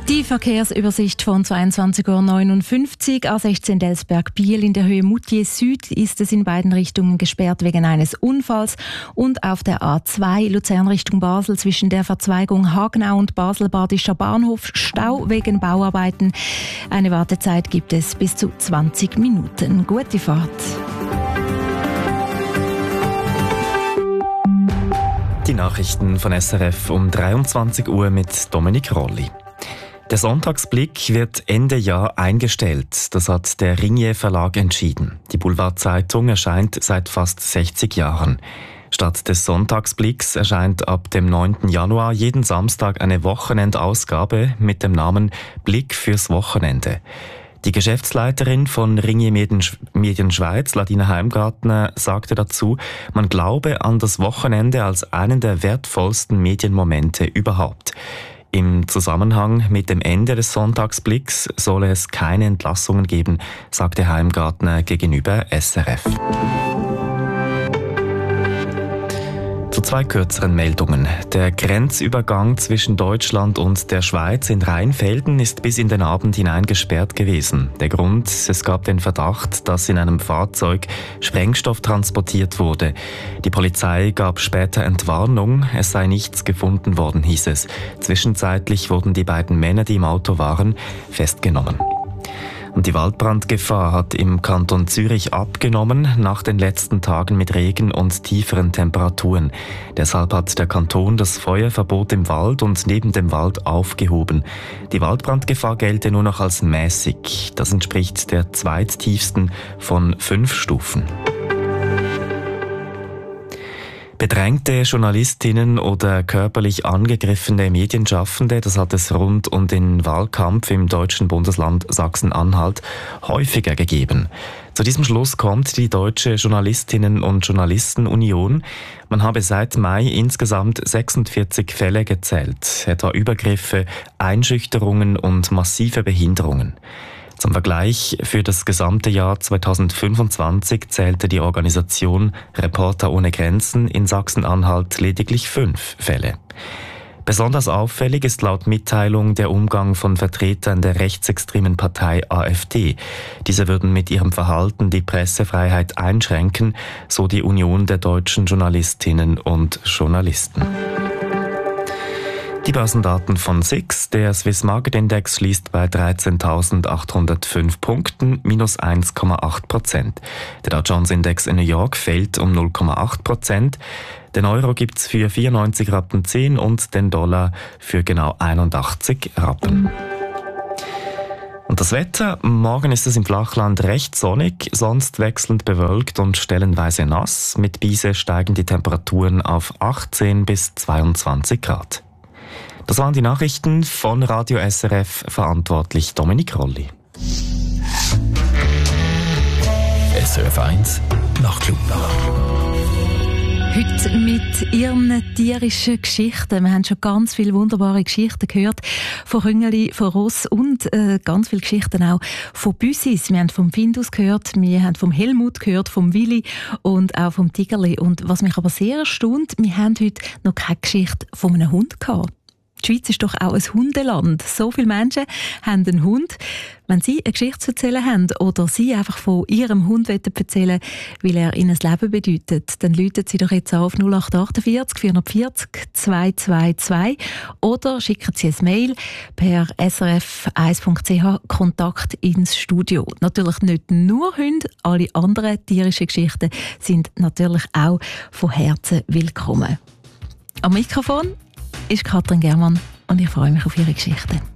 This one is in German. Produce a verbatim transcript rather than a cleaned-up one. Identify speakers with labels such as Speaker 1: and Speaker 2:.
Speaker 1: Die Verkehrsübersicht von zweiundzwanzig Uhr neunundfünfzig. A sechzehn Delsberg-Biel in der Höhe Moutier Süd ist es in beiden Richtungen gesperrt wegen eines Unfalls. Und auf der A zwei Luzern Richtung Basel zwischen der Verzweigung Hagenau und Basel-Badischer Bahnhof Stau wegen Bauarbeiten. Eine Wartezeit gibt es bis zu zwanzig Minuten. Gute Fahrt.
Speaker 2: Die Nachrichten von S R F um dreiundzwanzig Uhr mit Dominik Rolli. Der Sonntagsblick wird Ende Jahr eingestellt. Das hat der Ringier Verlag entschieden. Die Boulevardzeitung erscheint seit fast sechzig Jahren. Statt des Sonntagsblicks erscheint ab dem neunten Januar jeden Samstag eine Wochenendausgabe mit dem Namen Blick fürs Wochenende. Die Geschäftsleiterin von Ringier Medien Schweiz, Ladina Heimgartner, sagte dazu, man glaube an das Wochenende als einen der wertvollsten Medienmomente überhaupt. Im Zusammenhang mit dem Ende des Sonntagsblicks solle es keine Entlassungen geben, sagte Heimgartner gegenüber S R F. Zu zwei kürzeren Meldungen. Der Grenzübergang zwischen Deutschland und der Schweiz in Rheinfelden ist bis in den Abend hinein gesperrt gewesen. Der Grund, es gab den Verdacht, dass in einem Fahrzeug Sprengstoff transportiert wurde. Die Polizei gab später Entwarnung, es sei nichts gefunden worden, hieß es. Zwischenzeitlich wurden die beiden Männer, die im Auto waren, festgenommen. Und die Waldbrandgefahr hat im Kanton Zürich abgenommen nach den letzten Tagen mit Regen und tieferen Temperaturen. Deshalb hat der Kanton das Feuerverbot im Wald und neben dem Wald aufgehoben. Die Waldbrandgefahr gelte nur noch als mäßig. Das entspricht der zweittiefsten von fünf Stufen. Bedrängte Journalistinnen oder körperlich angegriffene Medienschaffende, das hat es rund um den Wahlkampf im deutschen Bundesland Sachsen-Anhalt häufiger gegeben. Zu diesem Schluss kommt die Deutsche Journalistinnen- und Journalistenunion. Man habe seit Mai insgesamt sechsundvierzig Fälle gezählt, etwa Übergriffe, Einschüchterungen und massive Behinderungen. Zum Vergleich, für das gesamte Jahr zweitausendfünfundzwanzig zählte die Organisation Reporter ohne Grenzen in Sachsen-Anhalt lediglich fünf Fälle. Besonders auffällig ist laut Mitteilung der Umgang von Vertretern der rechtsextremen Partei AfD. Diese würden mit ihrem Verhalten die Pressefreiheit einschränken, so die Union der deutschen Journalistinnen und Journalisten. Die Börsendaten von S I X. Der Swiss Market Index schließt bei dreizehntausendachthundertfünf Punkten, minus eins Komma acht Prozent. Der Dow Jones Index in New York fällt um null Komma acht Prozent. Den Euro gibt's für vierundneunzig Rappen zehn und den Dollar für genau einundachtzig Rappen. Und das Wetter? Morgen ist es im Flachland recht sonnig, sonst wechselnd bewölkt und stellenweise nass. Mit Biese steigen die Temperaturen auf achtzehn bis zweiundzwanzig Grad. Das waren die Nachrichten von Radio S R F, verantwortlich Dominik Rolli.
Speaker 3: S R F eins Nachtclub.
Speaker 1: Heute mit ihren tierischen Geschichten. Wir haben schon ganz viele wunderbare Geschichten gehört von Rüngeli, von Ross und äh, ganz viele Geschichten auch von Büssis. Wir haben vom Findus gehört, wir haben vom Helmut gehört, vom Willi und auch vom Tigerli. Und was mich aber sehr erstaunt, wir haben heute noch keine Geschichte von einem Hund gehabt. Die Schweiz ist doch auch ein Hundeland. So viele Menschen haben einen Hund. Wenn Sie eine Geschichte zu erzählen haben oder Sie einfach von Ihrem Hund erzählen wollen, weil er Ihnen das Leben bedeutet, dann rufen Sie doch jetzt auf null acht achtundvierzig vierhundertvierzig zweihundertzweiundzwanzig oder schicken Sie ein Mail per s r f eins punkt c h Kontakt ins Studio. Natürlich nicht nur Hunde, alle anderen tierischen Geschichten sind natürlich auch von Herzen willkommen. Am Mikrofon ist Katrin Germann und ich freue mich auf Ihre Geschichten.